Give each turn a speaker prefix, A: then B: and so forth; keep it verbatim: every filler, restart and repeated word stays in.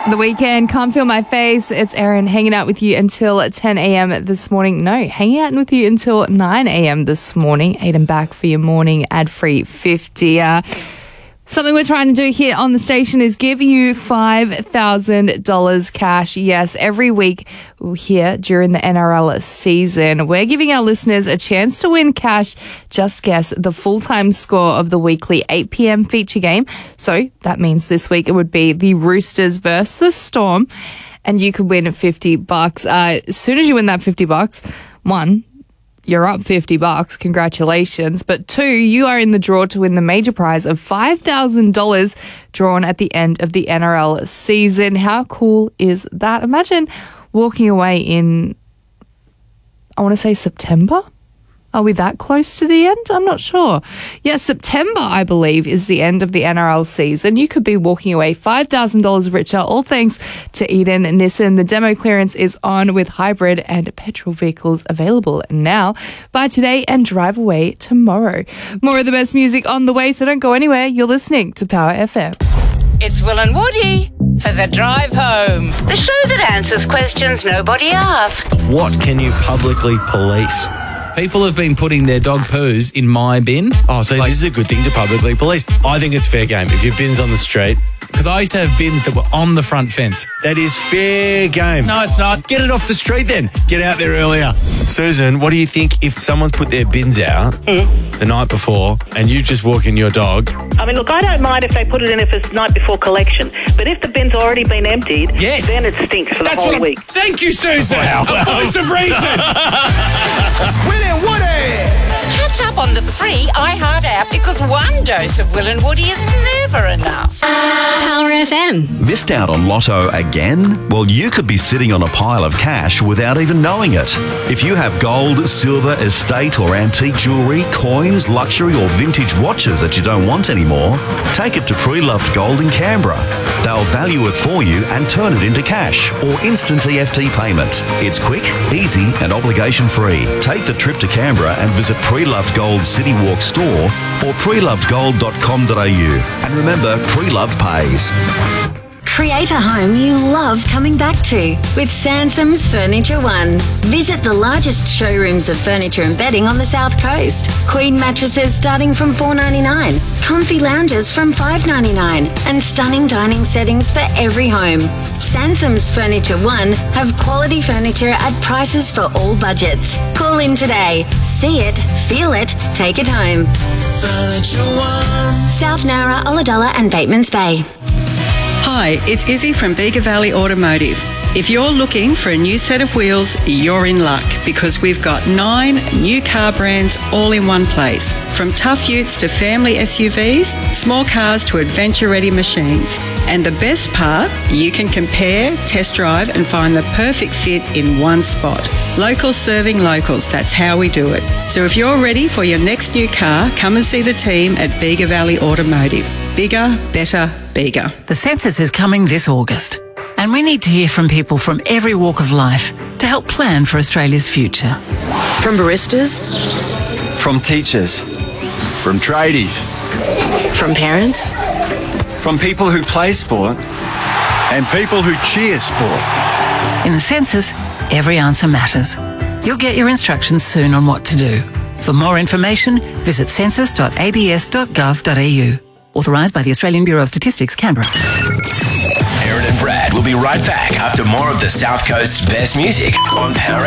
A: The Weekend, Can't Feel My Face. It's Erin hanging out with you until ten a.m. this morning. No, hanging out with you until nine a.m. this morning. Aiden back for your morning ad-free fifty. Uh, something we're trying to do here on the station is give you five thousand dollars cash. Yes, every week here during the N R L season, we're giving our listeners a chance to win cash. Just guess the full-time score of the weekly eight p.m. feature game. So that means this week it would be the Roosters versus the Storm, and you could win fifty bucks. Uh, as soon as you win that fifty bucks, one, you're up fifty bucks. Congratulations. But two, you are in the draw to win the major prize of five thousand dollars drawn at the end of the N R L season. How cool is that? Imagine walking away in, I want to say September. Are we that close to the end? I'm not sure. Yes, September, I believe, is the end of the N R L season. You could be walking away five thousand dollars richer, all thanks to Eden Nissan. The demo clearance is on with hybrid and petrol vehicles available now. Buy today and drive away tomorrow. More of the best music on the way, so don't go anywhere. You're listening to Power F M.
B: It's Will and Woody for The Drive Home, the show that answers questions nobody asked.
C: What can you publicly police?
D: People have been putting their dog poos in my bin.
C: Oh, so like, this is a good thing to publicly police. I think it's fair game. If your bin's on the street.
D: Because I used to have bins that were on the front fence.
C: That is fair game.
D: No, it's not.
C: Get it off the street then. Get out there earlier. Susan, what do you think if someone's put their bins out mm. the night before and you just walk in your dog?
E: I mean, look, I don't mind if they put it in if it's night before collection. But if the bin's already been emptied,
D: yes.
E: then it stinks for the
D: That's
E: whole
D: what
E: week.
D: Thank you, Susan.
C: Wow.
D: A voice of reason.
F: Will and Woody.
B: Catch up on the free iHeart app because one dose of Will and Woody is never enough.
G: Power F M.
H: Missed out on Lotto again? Well, you could be sitting on a pile of cash without even knowing it. If you have gold, silver, estate or antique jewellery, coins, luxury or vintage watches that you don't want anymore, take it to Pre-Loved Gold in Canberra. They'll value it for you and turn it into cash or instant E F T payment. It's quick, easy and obligation free. Take the trip to Canberra and visit Pre-Loved Gold City Walk store or preloved gold dot com dot a u. And remember, Pre-Loved pays.
G: Create a home you love coming back to with Sansom's Furniture One. Visit the largest showrooms of furniture and bedding on the South Coast. Queen mattresses starting from four dollars ninety-nine, comfy lounges from five dollars ninety-nine, and stunning dining settings for every home. Sansom's Furniture One have quality furniture at prices for all budgets. Call in today. See it, feel it, take it home.
F: Furniture One.
G: South Nowra, Ulladulla and Batemans Bay.
I: Hi, it's Izzy from Bega Valley Automotive. If you're looking for a new set of wheels, you're in luck because we've got nine new car brands all in one place. From tough utes to family S U Vs, small cars to adventure-ready machines. And the best part, you can compare, test drive and find the perfect fit in one spot. Locals serving locals, that's how we do it. So if you're ready for your next new car, come and see the team at Bega Valley Automotive. Bigger, better, bigger.
J: The census is coming this August, and we need to hear from people from every walk of life to help plan for Australia's future.
K: From baristas,
L: from teachers, from tradies,
K: from parents,
L: from people who play sport, and people who cheer sport.
J: In the census, every answer matters. You'll get your instructions soon on what to do. For more information, visit census dot a b s dot gov dot a u. Authorised by the Australian Bureau of Statistics, Canberra.
M: Erin and Brad will be right back after more of the South Coast's best music on Power